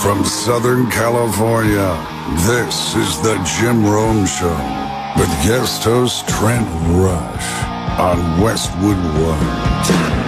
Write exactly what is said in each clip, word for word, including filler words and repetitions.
From Southern California, this is the Jim Rome Show with guest host Trent Rush on Westwood One.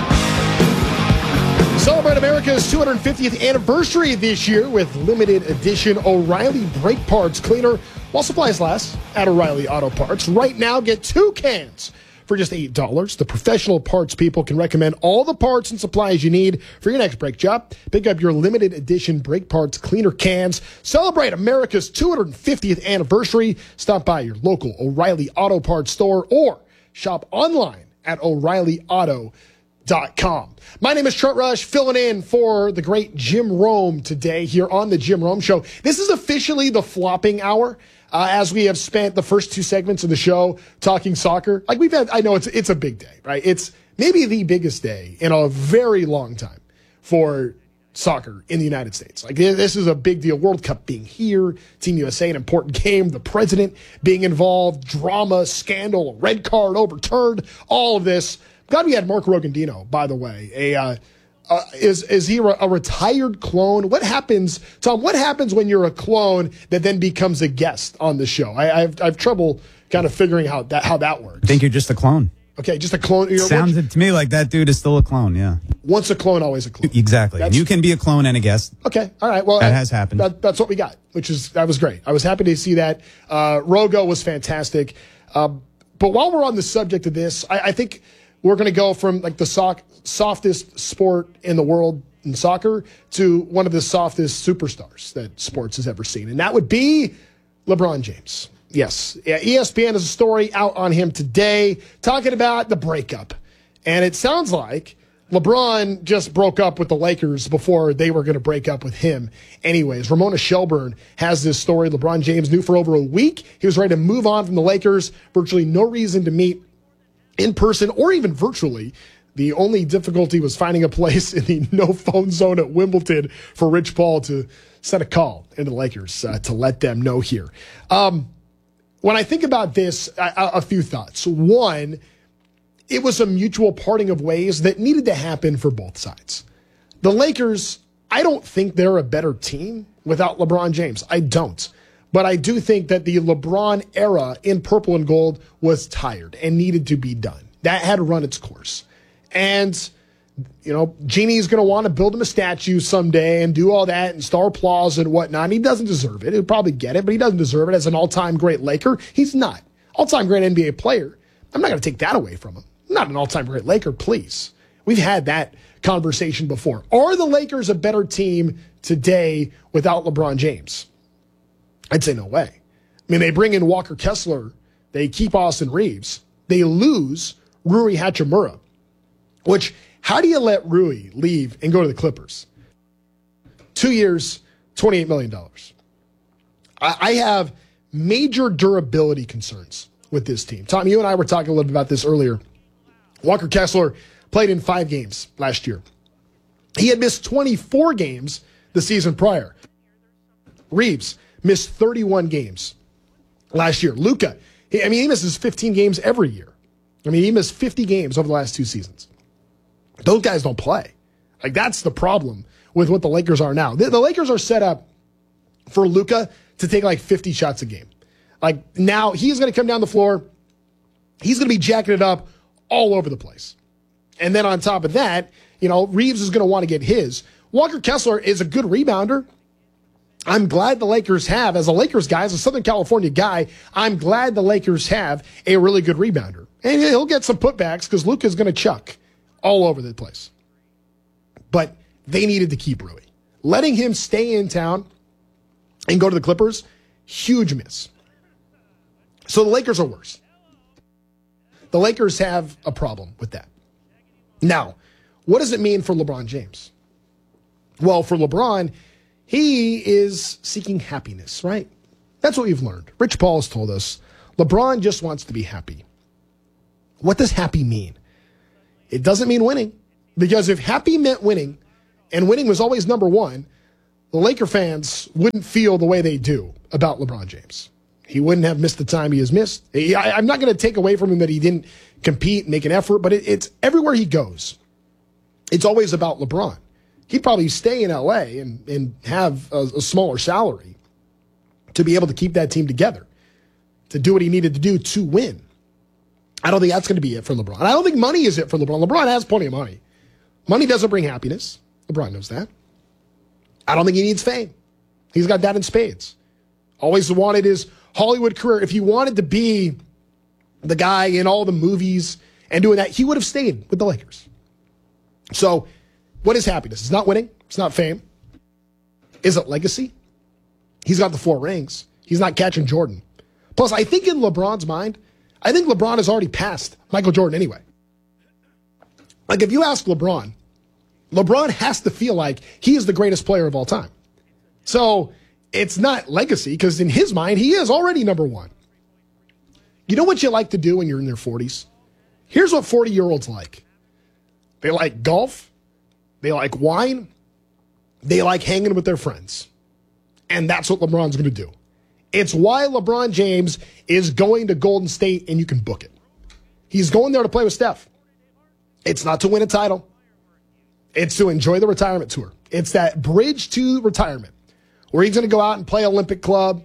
Celebrate America's two hundred fiftieth anniversary this year with limited edition O'Reilly brake parts cleaner while supplies last at O'Reilly Auto Parts. Right now, get two cans for just eight dollars. The professional parts people can recommend all the parts and supplies you need for your next brake job. Pick up your limited edition brake parts cleaner cans. Celebrate America's two hundred fiftieth anniversary. Stop by your local O'Reilly Auto Parts store or shop online at O'Reilly Auto dot com. My name is Trent Rush, filling in for the great Jim Rome today here on the Jim Rome Show. This is officially the flopping hour. Uh, as we have spent the first two segments of the show talking soccer, like we've had, I know it's it's a big day, right? It's maybe the biggest day in a very long time for soccer in the United States. Like this is a big deal. World Cup being here, Team U S A, an important game, the president being involved, drama, scandal, red card overturned, all of this. Glad we had Mark Rogandino, by the way. A uh, uh, is is he a retired clone? What happens, Tom? What happens when you're a clone that then becomes a guest on the show? I, I have I have trouble kind of figuring how that how that works. I think you're just a clone. Okay, just a clone. You're, Sounds once, to me like that dude is still a clone. Yeah. Once a clone, always a clone. Exactly. That's, you can be a clone and a guest. Okay. All right. Well, that I, has happened. That, that's what we got, which is that was great. I was happy to see that. Uh, Rogo was fantastic. Uh, but while we're on the subject of this, I, I think we're going to go from like the soc- softest sport in the world in soccer to one of the softest superstars that sports has ever seen. And that would be LeBron James. Yes. Yeah, E S P N has a story out on him today talking about the breakup. And it sounds like LeBron just broke up with the Lakers before they were going to break up with him anyways. Ramona Shelburne has this story. LeBron James knew for over a week he was ready to move on from the Lakers. Virtually no reason to meet in person or even virtually. The only difficulty was finding a place in the no-phone zone at Wimbledon for Rich Paul to send a call into the Lakers uh, to let them know here. Um, when I think about this, a, a few thoughts. One, it was a mutual parting of ways that needed to happen for both sides. The Lakers, I don't think they're a better team without LeBron James. I don't. But I do think that the LeBron era in purple and gold was tired and needed to be done. That had run its course. And, you know, Genie's going to want to build him a statue someday and do all that and star applause and whatnot. And he doesn't deserve it. He'll probably get it, but he doesn't deserve it as an all-time great Laker. He's not. All-time great N B A player. I'm not going to take that away from him. I'm not an all-time great Laker, please. We've had that conversation before. Are the Lakers a better team today without LeBron James? I'd say no way. I mean, they bring in Walker Kessler. They keep Austin Reeves. They lose Rui Hachimura. Which, how do you let Rui leave and go to the Clippers? Two years, twenty-eight million dollars. I, I have major durability concerns with this team. Tom, you and I were talking a little bit about this earlier. Walker Kessler played in five games last year. He had missed twenty-four games the season prior. Reeves missed thirty-one games last year. Luka, I mean, he misses fifteen games every year. I mean, he missed fifty games over the last two seasons. Those guys don't play. Like, that's the problem with what the Lakers are now. The, the Lakers are set up for Luka to take like fifty shots a game. Like, now he's going to come down the floor. He's going to be jacking it up all over the place. And then on top of that, you know, Reeves is going to want to get his. Walker Kessler is a good rebounder. I'm glad the Lakers have, as a Lakers guy, as a Southern California guy, I'm glad the Lakers have a really good rebounder. And he'll get some putbacks because Luka's going to chuck all over the place. But they needed to keep Rui. Letting him stay in town and go to the Clippers, huge miss. So the Lakers are worse. The Lakers have a problem with that. Now, what does it mean for LeBron James? Well, for LeBron, he is seeking happiness, right? That's what we've learned. Rich Paul has told us LeBron just wants to be happy. What does happy mean? It doesn't mean winning. Because if happy meant winning, and winning was always number one, the Laker fans wouldn't feel the way they do about LeBron James. He wouldn't have missed the time he has missed. He, I, I'm not going to take away from him that he didn't compete, make an effort, but it, it's everywhere he goes. It's always about LeBron. he'd probably stay in L A and, and have a, a smaller salary to be able to keep that team together, to do what he needed to do to win. I don't think that's going to be it for LeBron. I don't think money is it for LeBron. LeBron has plenty of money. Money doesn't bring happiness. LeBron knows that. I don't think he needs fame. He's got that in spades. Always wanted his Hollywood career. If he wanted to be the guy in all the movies and doing that, he would have stayed with the Lakers. So what is happiness? It's not winning. It's not fame. Is it legacy? He's got the four rings. He's not catching Jordan. Plus, I think in LeBron's mind, I think LeBron has already passed Michael Jordan anyway. Like, if you ask LeBron, LeBron has to feel like he is the greatest player of all time. So it's not legacy, because in his mind, he is already number one. You know what you like to do when you're in your forties? Here's what forty-year-olds like. They like golf. They like wine. They like hanging with their friends. And that's what LeBron's going to do. It's why LeBron James is going to Golden State, and you can book it. He's going there to play with Steph. It's not to win a title. It's to enjoy the retirement tour. It's that bridge to retirement where he's going to go out and play Olympic Club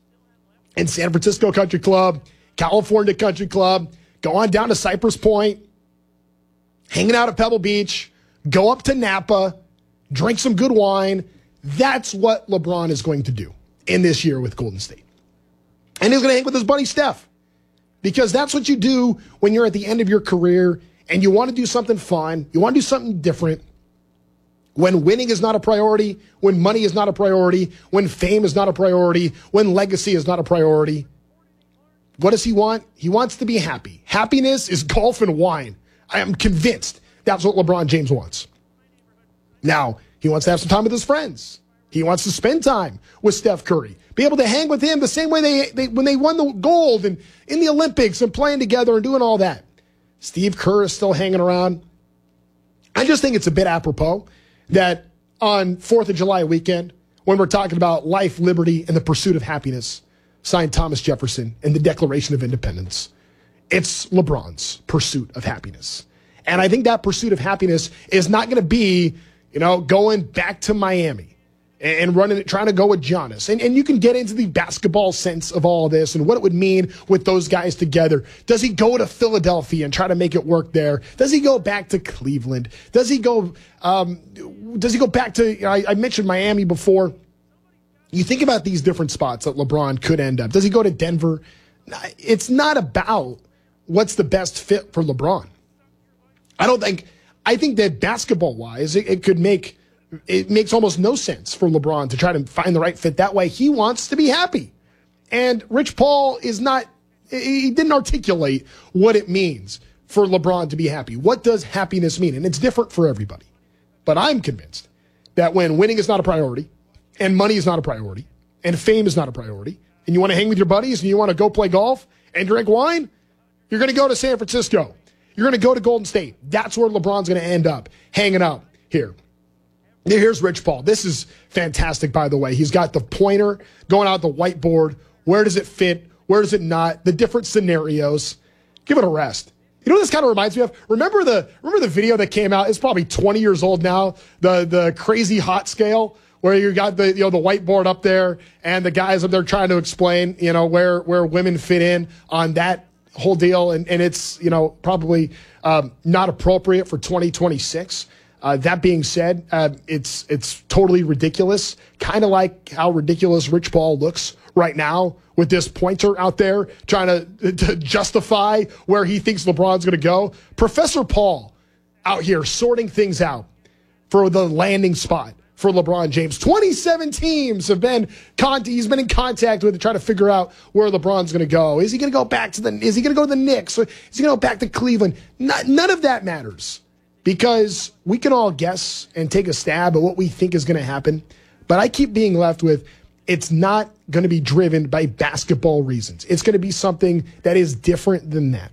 and San Francisco Country Club, California Country Club, go on down to Cypress Point, hanging out at Pebble Beach, go up to Napa, drink some good wine. That's what LeBron is going to do in this year with Golden State. And he's going to hang with his buddy Steph, because that's what you do when you're at the end of your career and you want to do something fun, you want to do something different. When winning is not a priority, when money is not a priority, when fame is not a priority, when legacy is not a priority. What does he want? He wants to be happy. Happiness is golf and wine. I am convinced that's what LeBron James wants. Now, he wants to have some time with his friends. He wants to spend time with Steph Curry, be able to hang with him the same way they, they when they won the gold and in the Olympics and playing together and doing all that. Steve Kerr is still hanging around. I just think it's a bit apropos that on fourth of July weekend, when we're talking about life, liberty, and the pursuit of happiness, signed Thomas Jefferson in the Declaration of Independence, it's LeBron's pursuit of happiness. And I think that pursuit of happiness is not going to be, you know, going back to Miami and running it, trying to go with Giannis. And, and you can get into the basketball sense of all this and what it would mean with those guys together. Does he go to Philadelphia and try to make it work there? Does he go back to Cleveland? Does he go, um, does he go back to, you know, I, I mentioned Miami before. You think about these different spots that LeBron could end up. Does he go to Denver? It's not about what's the best fit for LeBron. I don't think, I think that basketball-wise, it, it could make, it makes almost no sense for LeBron to try to find the right fit that way. He wants to be happy. And Rich Paul is not, he didn't articulate what it means for LeBron to be happy. What does happiness mean? And it's different for everybody. But I'm convinced that when winning is not a priority, and money is not a priority, and fame is not a priority, and you want to hang with your buddies, and you want to go play golf and drink wine, you're going to go to San Francisco. You're going to go to Golden State. That's where LeBron's going to end up, hanging out here. Here's Rich Paul. This is fantastic, by the way. He's got the pointer going out the whiteboard. Where does it fit? Where does it not? The different scenarios. Give it a rest. You know what this kind of reminds me of? Remember the remember the video that came out? It's probably twenty years old now. The the crazy hot scale where you got the you know the whiteboard up there and the guys up there trying to explain you know where where women fit in on that whole deal, and and it's you know probably um, not appropriate for twenty twenty-six. Uh, that being said, uh, it's it's totally ridiculous, kind of like how ridiculous Rich Paul looks right now with this pointer out there trying to, to justify where he thinks LeBron's going to go. Professor Paul out here sorting things out for the landing spot for LeBron James. twenty-seven teams have been con- he's been in contact with to try to figure out where LeBron's going to go. Is he going to go back to the? Is he going to go to the Knicks? Or is he going to go back to Cleveland? Not, none of that matters. Because we can all guess and take a stab at what we think is going to happen. But I keep being left with, it's not going to be driven by basketball reasons. It's going to be something that is different than that.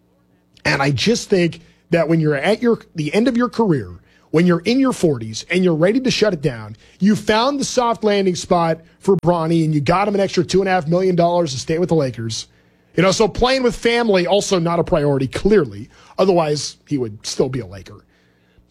And I just think that when you're at your the end of your career, when you're in your forties and you're ready to shut it down, you found the soft landing spot for Bronny and you got him an extra two and a half million dollars to stay with the Lakers. You know, so playing with family, also not a priority, clearly. Otherwise, he would still be a Laker.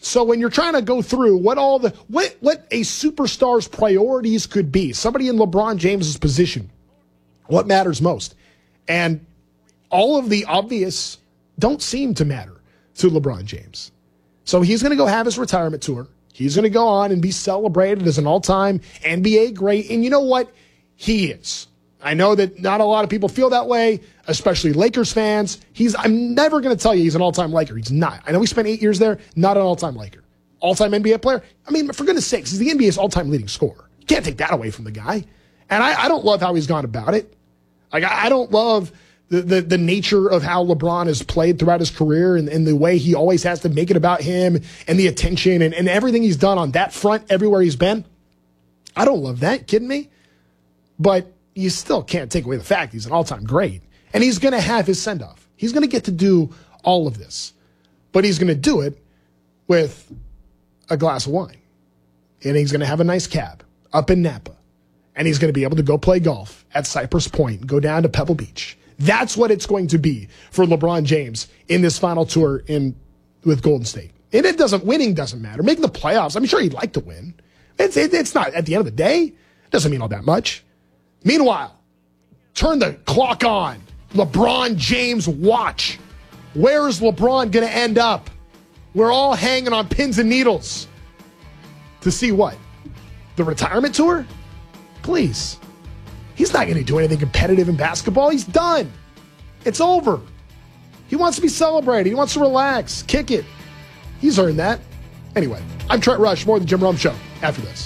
So when you're trying to go through what all the what what a superstar's priorities could be, somebody in LeBron James's position, what matters most? And all of the obvious don't seem to matter to LeBron James. So he's going to go have his retirement tour. He's going to go on and be celebrated as an all-time N B A great. And you know what? He is. I know that not a lot of people feel that way, especially Lakers fans. He's. I'm never going to tell you he's an all-time Laker. He's not. I know he spent eight years there, not an all-time Laker. All-time N B A player? I mean, for goodness sakes, he's the N B A's all-time leading scorer. You can't take that away from the guy. And I, I don't love how he's gone about it. Like, I, I don't love the, the the nature of how LeBron has played throughout his career and, and the way he always has to make it about him and the attention and, and everything he's done on that front everywhere he's been. I don't love that. Kidding me? But you still can't take away the fact he's an all-time great. And he's going to have his send-off. He's going to get to do all of this. But he's going to do it with a glass of wine. And he's going to have a nice cab up in Napa. And he's going to be able to go play golf at Cypress Point, go down to Pebble Beach. That's what it's going to be for LeBron James in this final tour in with Golden State. And it doesn't, winning doesn't matter. Making the playoffs, I'm sure he'd like to win. It's, it, it's not, at the end of the day, it doesn't mean all that much. Meanwhile, turn the clock on. LeBron James watch. Where is LeBron going to end up? We're all hanging on pins and needles. To see what? The retirement tour? Please. He's not going to do anything competitive in basketball. He's done. It's over. He wants to be celebrated. He wants to relax, kick it. He's earned that. Anyway, I'm Trent Rush, more than Jim Rome Show after this.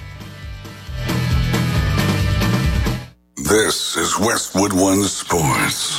This is Westwood One Sports.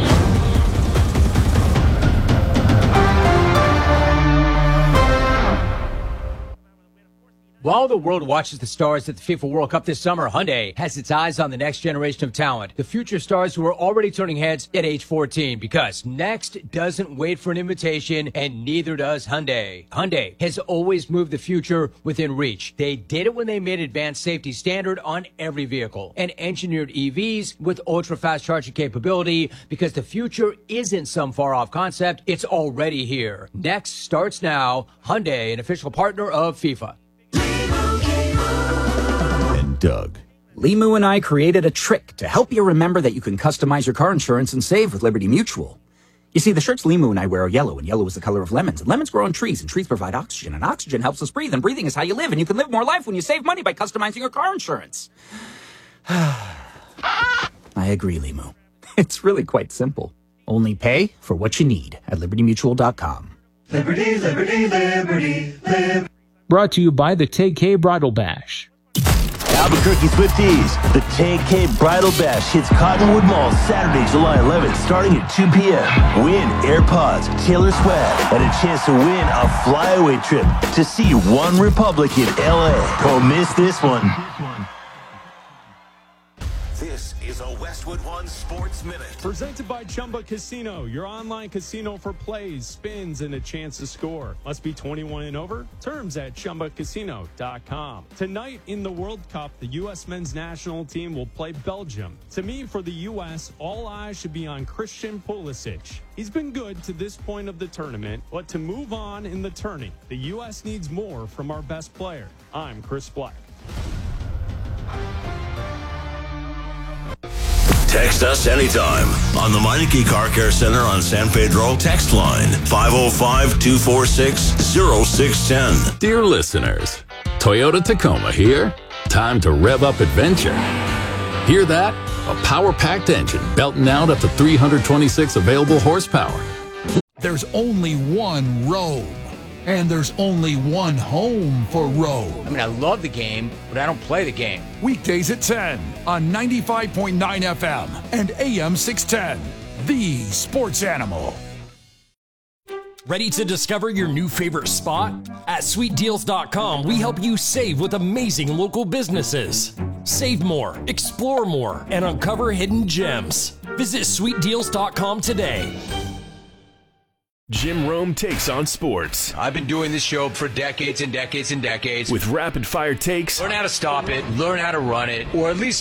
While the world watches the stars at the FIFA World Cup this summer, Hyundai has its eyes on the next generation of talent, the future stars who are already turning heads at age fourteen, because next doesn't wait for an invitation, and neither does Hyundai. Hyundai has always moved the future within reach. They did it when they made advanced safety standard on every vehicle and engineered E Vs with ultra-fast charging capability, because the future isn't some far-off concept, it's already here. Next starts now. Hyundai, an official partner of FIFA. And Doug. Limu and I created a trick to help you remember that you can customize your car insurance and save with Liberty Mutual. You see, the shirts Limu and I wear are yellow, and yellow is the color of lemons. And lemons grow on trees, and trees provide oxygen, and oxygen helps us breathe, and breathing is how you live, and you can live more life when you save money by customizing your car insurance. I agree, Limu. It's really quite simple. Only pay for what you need at liberty mutual dot com. Liberty, liberty, liberty, liberty. Brought to you by the Tay K Bridal Bash. Albuquerque Swifties, the Tay K Bridal Bash hits Cottonwood Mall Saturday, July eleventh, starting at two p.m. Win AirPods, Taylor Swift, and a chance to win a flyaway trip to see One Republic in L A. Don't miss this one. This is a Westwood One Sports Minute. Presented by Chumba Casino, your online casino for plays, spins, and a chance to score. Must be twenty-one and over. Terms at chumba casino dot com. Tonight in the World Cup, the U S men's national team will play Belgium. To me, for the U S, all eyes should be on Christian Pulisic. He's been good to this point of the tournament, but to move on in the tourney, the U S needs more from our best player. I'm Chris Black. Text us anytime on the Meineke Car Care Center on San Pedro. Text line five oh five, two four six, oh six one oh. Dear listeners, Toyota Tacoma here. Time to rev up adventure. Hear that? A power-packed engine belting out up to three hundred twenty-six available horsepower. There's only one Rome, and there's only one home for Rome. I mean, I love the game, but I don't play the game. Weekdays at ten on ninety-five point nine F M and A M six ten. The Sports Animal. Ready to discover your new favorite spot? At sweet deals dot com, we help you save with amazing local businesses. Save more, explore more, and uncover hidden gems. Visit sweet deals dot com today. Jim Rome takes on sports. I've been doing this show for decades and decades and decades. With rapid-fire takes. Learn how to stop it, learn how to run it, or at least